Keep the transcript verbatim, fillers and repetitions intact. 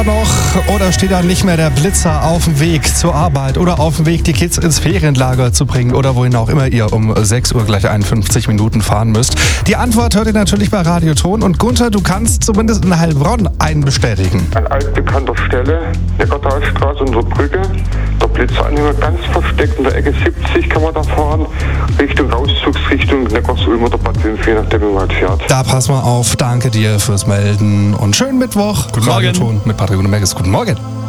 noch oder steht da nicht mehr der Blitzer auf dem Weg zur Arbeit oder auf dem Weg, die Kids ins Ferienlager zu bringen oder wohin auch immer ihr um sechs Uhr gleich einundfünfzig Minuten fahren müsst? Die Antwort hört ihr natürlich bei Radioton und Gunther, du kannst zumindest in Heilbronn einen bestätigen. An altbekannter Stelle, Neckartalstraße unter Brücke, der Blitzeranhänger ganz versteckt in der Ecke siebzig kann man da fahren, Richtung Auszugsrichtung Neckarsulm oder Bad Wimpf, je nachdem wie man halt fährt. Da pass mal auf, danke dir fürs Melden und schönen Mittwoch. Guten Morgen. Radioton mit Patrick und Merkes. Guten Morgen.